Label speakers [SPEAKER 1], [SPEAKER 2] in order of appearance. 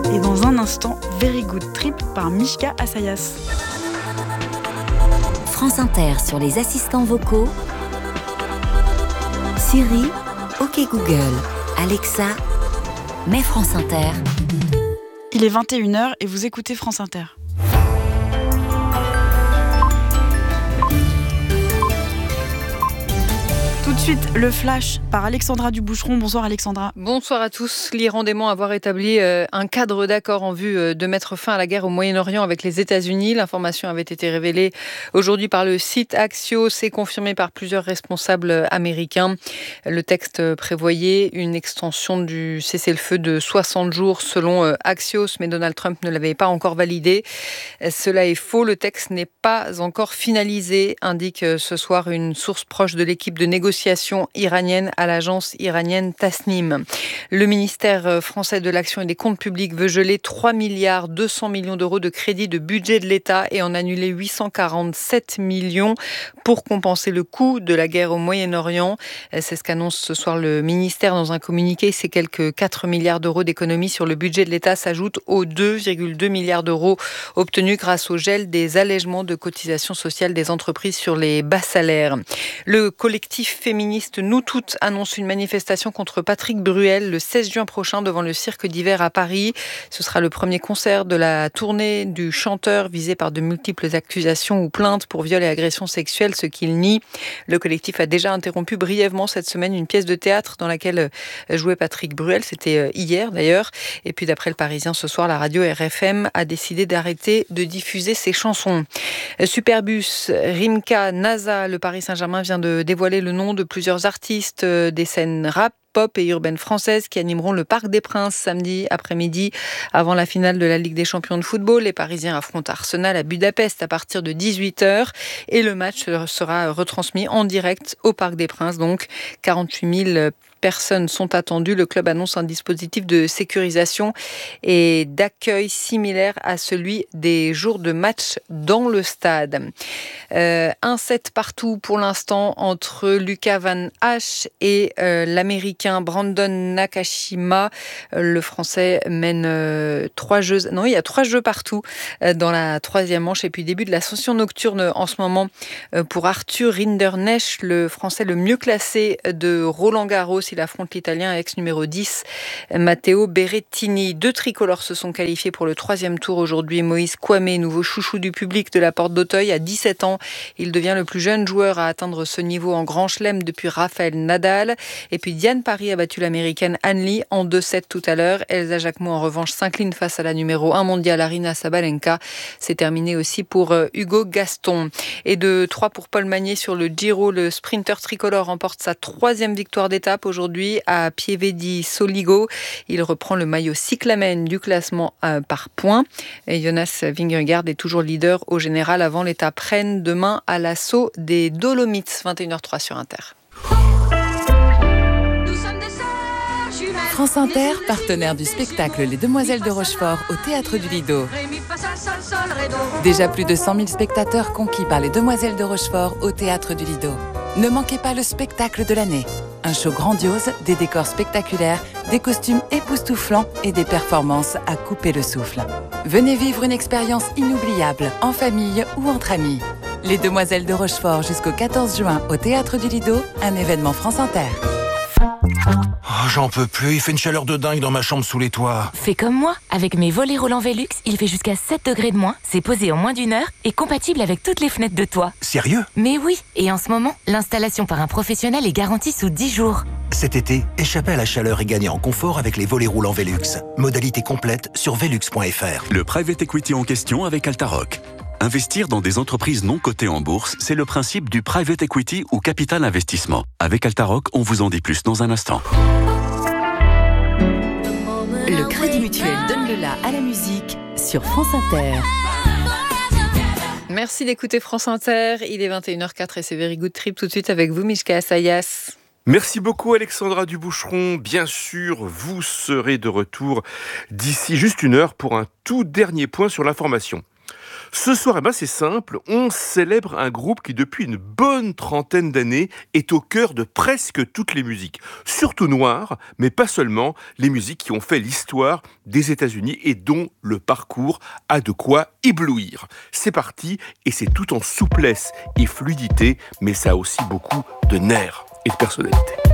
[SPEAKER 1] Et dans un instant, Very Good Trip par Mishka Assayas.
[SPEAKER 2] France Inter sur les assistants vocaux. Siri, OK Google, Alexa, mets France Inter.
[SPEAKER 1] Il est 21h et vous écoutez France Inter. Tout de suite, le flash par Alexandra Duboucheron. Bonsoir Alexandra.
[SPEAKER 3] Bonsoir à tous. L'Iran dément avoir établi un cadre d'accord en vue de mettre fin à la guerre au Moyen-Orient avec les États-Unis. L'information avait été révélée aujourd'hui par le site Axios et confirmée par plusieurs responsables américains. Le texte prévoyait une extension du cessez-le-feu de 60 jours selon Axios, mais Donald Trump ne l'avait pas encore validé. Cela est faux. Le texte n'est pas encore finalisé, indique ce soir une source proche de l'équipe de négociation iranienne à l'agence iranienne Tasnim. Le ministère français de l'Action et des Comptes publics veut geler 3 milliards 200 millions d'euros de crédits de budget de l'État et en annuler 847 millions pour compenser le coût de la guerre au Moyen-Orient. C'est ce qu'annonce ce soir le ministère dans un communiqué. Ces quelques 4 milliards d'euros d'économies sur le budget de l'État s'ajoutent aux 2,2 milliards d'euros obtenus grâce au gel des allègements de cotisations sociales des entreprises sur les bas salaires. Le collectif féministe Nous Toutes annonce une manifestation contre Patrick Bruel le 16 juin prochain devant le cirque d'hiver à Paris. Ce sera le premier concert de la tournée du chanteur visé par de multiples accusations ou plaintes pour viol et agressions sexuelles, ce qu'il nie. Le collectif a déjà interrompu brièvement cette semaine une pièce de théâtre dans laquelle jouait Patrick Bruel. C'était hier d'ailleurs. Et puis d'après le Parisien ce soir, la radio RFM a décidé d'arrêter de diffuser ses chansons. Superbus, Rimka, NASA, le Paris Saint-Germain vient de dévoiler le nom de plusieurs artistes des scènes rap, pop et urbaine française qui animeront le Parc des Princes samedi après-midi avant la finale de la Ligue des Champions de football. Les Parisiens affrontent Arsenal à Budapest à partir de 18h et le match sera retransmis en direct au Parc des Princes. Donc 48 000 personnes sont attendues. Le club annonce un dispositif de sécurisation et d'accueil similaire à celui des jours de match dans le stade. 1-7 partout pour l'instant entre Lucas Van Hache et l'Américain Brandon Nakashima. Le Français mène 3 jeux. Non, il y a 3 jeux partout dans la troisième manche. Et puis début de la session nocturne en ce moment pour Arthur Rinderknecht, le Français le mieux classé de Roland-Garros. Il affronte l'Italien ex numéro 10, Matteo Berrettini. 2 tricolores se sont qualifiés pour le 3e tour aujourd'hui. Moïse Kouamé, nouveau chouchou du public de la Porte d'Auteuil, à 17 ans. Il devient le plus jeune joueur à atteindre ce niveau en Grand Chelem depuis Rafael Nadal. Et puis Diane Parry a battu l'Américaine Anne Lee en 2-7 tout à l'heure. Elsa Jacquemot en revanche s'incline face à la numéro 1 mondiale Aryna Sabalenka. C'est terminé aussi pour Hugo Gaston. Et de 3 pour Paul Magnier sur le Giro. Le sprinter tricolore remporte sa 3e victoire d'étape aujourd'hui à Pievedi Soligo. Il reprend le maillot cyclamen du classement par points. Et Jonas Vingegaard est toujours leader au général avant l'étape Rennes demain à l'assaut des Dolomites. 21h03 sur Inter.
[SPEAKER 4] France Inter, partenaire du spectacle Les Demoiselles de Rochefort au Théâtre du Lido. Déjà plus de 100 000 spectateurs conquis par Les Demoiselles de Rochefort au Théâtre du Lido. Ne manquez pas le spectacle de l'année. Un show grandiose, des décors spectaculaires, des costumes époustouflants et des performances à couper le souffle. Venez vivre une expérience inoubliable, en famille ou entre amis. Les Demoiselles de Rochefort jusqu'au 14 juin au Théâtre du Lido, un événement France Inter.
[SPEAKER 5] Oh, j'en peux plus, il fait une chaleur de dingue dans ma chambre sous les toits.
[SPEAKER 6] Fais comme moi, avec mes volets roulants Velux, il fait jusqu'à 7 degrés de moins, c'est posé en moins d'1 heure et compatible avec toutes les fenêtres de toit.
[SPEAKER 5] Sérieux ?
[SPEAKER 6] Mais oui, et en ce moment, l'installation par un professionnel est garantie sous 10 jours.
[SPEAKER 5] Cet été, échappez à la chaleur et gagnez en confort avec les volets roulants Velux. Modalité complète sur velux.fr.
[SPEAKER 7] Le private equity en question avec Altaroc. Investir dans des entreprises non cotées en bourse, c'est le principe du private equity ou capital investissement. Avec Altaroc, on vous en dit plus dans un instant.
[SPEAKER 4] Le Crédit Mutuel donne le la à la musique sur France Inter.
[SPEAKER 3] Merci d'écouter France Inter. Il est 21h04 et c'est Very Good Trip tout de suite avec vous, Mishka Assayas.
[SPEAKER 8] Merci beaucoup Alexandra Duboucheron. Bien sûr, vous serez de retour d'ici juste 1 heure pour un tout dernier point sur l'information. Ce soir, c'est simple, on célèbre un groupe qui depuis une bonne trentaine d'années est au cœur de presque toutes les musiques, surtout noires, mais pas seulement, les musiques qui ont fait l'histoire des États-Unis et dont le parcours a de quoi éblouir. C'est parti et c'est tout en souplesse et fluidité, mais ça a aussi beaucoup de nerfs et de personnalité.